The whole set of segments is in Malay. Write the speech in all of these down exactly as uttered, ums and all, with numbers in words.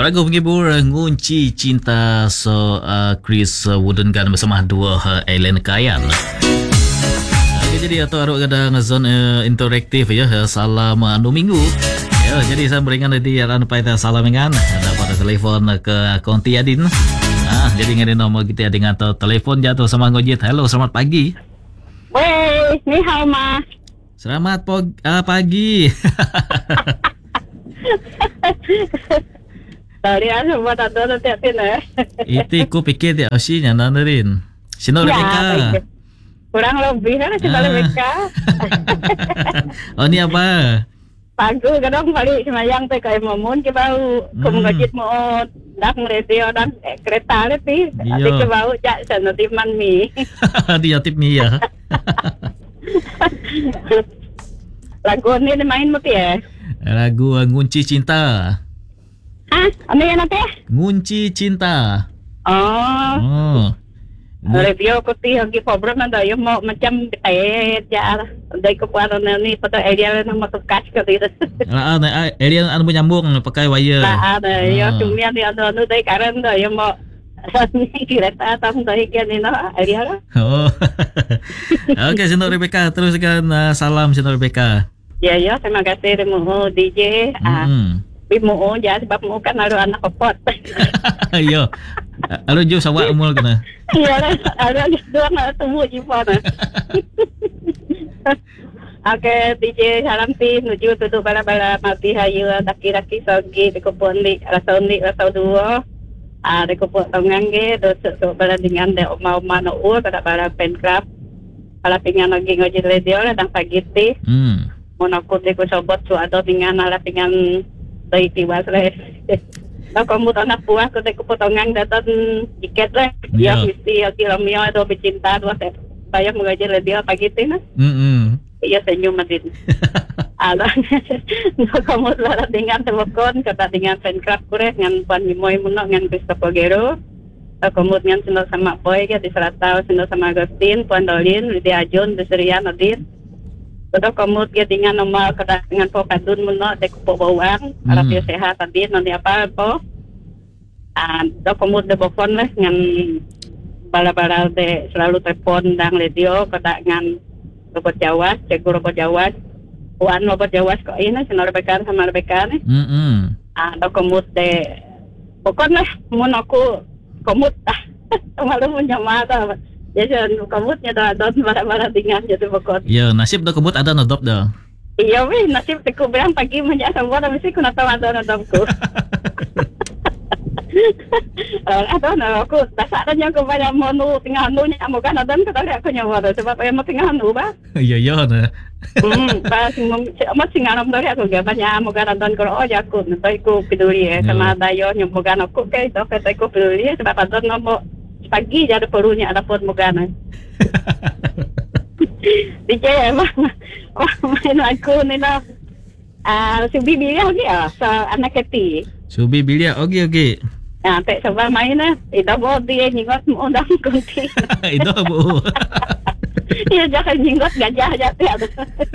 Lagu penghibur Ngunci Cinta. So uh, Chris uh, Woodengan bersama dua uh, Ellen Kayan. Okay, jadi atau aruk kadang zon uh, interaktif ya, salam anu minggu. Ya, jadi saya beringan di aran pai salam dengan dapat telefon ke konti Adin. Ah, jadi ngene nomor kita dengan atau telefon jatuh sama ngojit. Halo, selamat pagi. Wey, ni hao ma. Selamat pog- uh, pagi. Dari anu buat ada nanti na. Itu ku pikir dia asinya nanarin. Sino Rebecca. Kurang lebih kan si Rebecca. Oh ni apa? Pagi kadang balik semayang teh kai momun ke bau. Kumengajit mo dak radio dan kereta lebih. Adik ke bau jak sana timan mi. Dia tip mi ya. Lagu ni main mo ya. Lagu Ngunci Cinta. Ah, ano yan ate? Ngunci Cinta. Oh. Oh. Radio ko ti hagi problem na dayo mo macam eh ya dai ko ano na ni pada area na matukas ko dito. Ah, ah, area ano mo nyambung pakai wire. Ah, ada yo tumia di ano ano dai karan dayo mo kereta tam dai kan ni na area. Oh. Okey, Sino Rebecca, teruskan uh, salam Sino Rebecca. Ya ya, terima kasih mo D J. Ah. Hmm. Mo ya sebab mo kan ada anak kopot. Yo. Alo jo sawak umul kana. Iya lah, ada dua nak temu jiwa na. Oke, D J salam ti nuju tutu bala-bala mati hayu daki-daki sogi di kupon di rasa undi rasa dua. Ah, di kupon tongang ge dosa so bala dengan de oma-oma no ur pada bala pencraft. Bala pingan lagi ngoji radio lah dang pagi ti. Hmm. Monakut di ku sobot su ado pingan ala pingan dai tiwas le. Nah, kamu anak buah ketika potongan datang tiket lah. Dia mesti kilomio atau bercinta dua set. Saya mengajar dia pagi itu nah. Hmm. Iya senyum madin. Ada. Nah, kamu telah dengan telepon kata dengan fancraft kure dengan Puan Mimoy Muno dengan Christopher Gero. Kamu dengan sendal sama Boy ke di Seratau sendal sama Agustin, Puan Dolin, Lydia Ajun, Desirian Adin. Betul kamu dia dengan nama kata dengan Pokadun Muno dek bawang, harap dia sehat tadi nanti apa apa. Ah, dok kamu de bokon lah dengan bala-bala de selalu telepon dan radio kata dengan robot Jawa, cek robot Jawa. Puan robot Jawa kok ini senor Rebecca sama Rebecca ni. Hmm. Ah, dok kamu de bokon lah mun aku kamu ah malu punya mata. Jadi kamutnya dah ada barang-barang dengan jadi bokot. Ya, nasib dah kebut ada nodop dah. Iya weh, nasib teku bilang pagi menjak semua dah mesti kuna tahu ada nodopku. Ada nak aku dah saatnya aku banyak menu tengah nunya amukan ada kita lihat aku nyawa dah sebab yang tengah nu bah. Iya iya na. Hmm, pas amat singa nam dari aku gak banyak amukan ada kalau oh aku nanti aku peduli sama dayo nyamukan aku kayak itu kata aku peduli sebab ada nombor pagi jadi perlunya ada pun mugana. D J emang main lagu ni lah. Ah, Subi bilia lagi ah, sa anak keti. Subi bilia, okey okey. Ah, tak sebab main lah. Ida bawa dia nyingot mau undang kunti. Itu bu. Iya jangan nyingot gajah jatuh ada.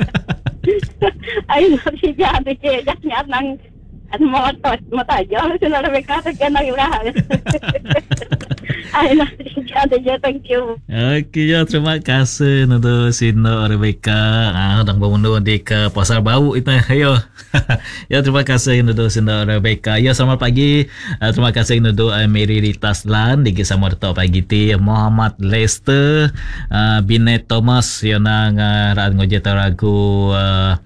Ayo si jah D J jah nyat nang anu mau tos mau tajam sudah lebih kata kena ulah. Ay, ada je, thank you. Okey, ya, terima kasih untuk Sino Rebecca. Ah, dah bermundur di ke Pasar Bau itu. Ayo. Ya, terima kasih untuk Sino Rebecca. Ya, selamat pagi. Uh, terima kasih untuk uh, Mary Rita Slan di Kisah Morto pagi ti. Muhammad Lester, uh, Binet Thomas yang nang uh, ran ngojeta ragu uh,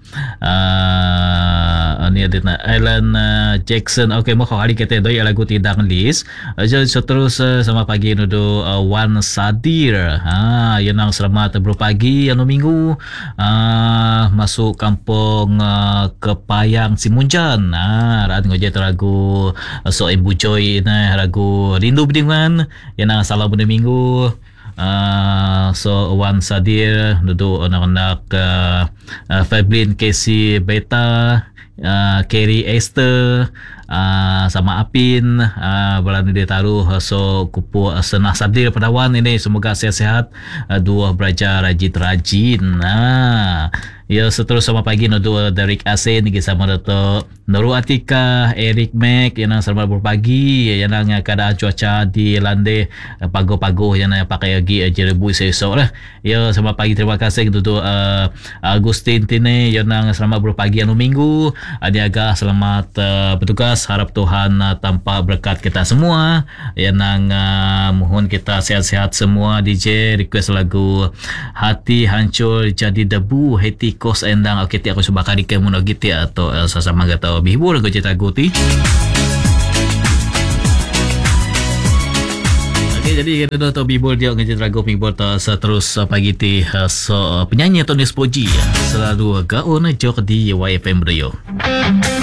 uh, ni ada Alan uh, Jackson. Okey, mau hari kita doi lagu tidang list. Uh, jadi terus uh, sama pagi nudo uh, Wan Sadir. Ha, yang nang selamat berpagi anu minggu. Uh, masuk kampung uh, Kepayang Simunjan. Ha, ran ngojeta ragu uh, so Ibu Joy na ragu rindu berdingan. Yang nang salam benda minggu. Uh, so Wan Sadir nudo anak-anak uh, uh, Fablin Casey Beta, uh, Kerry Esther, uh, sama Apin, uh, berani dia taruh uh, so kupu uh, Senah Sadir Pedawan ini semoga sehat-sehat, uh, dua belajar rajin-rajin. Nah, Ya seterus sama pagi no do Derek Asin sama dato Nurul Atika, Eric Mac yang nang selamat berpagi yang nang keadaan cuaca di lande pago-pago yang nang pakai lagi jerebu esok lah. Ya selamat pagi, terima kasih untuk uh, Agustin Tine yang nang selamat berpagi anu minggu. Adiaga selamat uh, bertugas, harap Tuhan uh, tampak berkat kita semua. Yang nang uh, mohon kita sehat-sehat semua. D J request lagu Hati Hancur Jadi Debu Heti Kos Endang. Okey, ti aku cuba kali ke muno gitu atau uh, sesama kata bihibur aku cerita guti. Okey, jadi kita tahu bihibur dia ngejit ragu bihibur ta seterus uh, pagi ti uh, so uh, penyanyi Tony Spoji uh, selalu gaun jok di Y F M Radio.